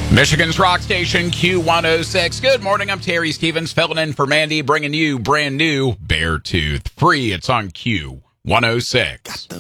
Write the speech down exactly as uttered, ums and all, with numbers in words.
Michigan's rock station, Q one oh six. Good morning, I'm Terry Stevens, filling in for Mandy, bringing you brand new Beartooth. Free, it's on Q one oh six.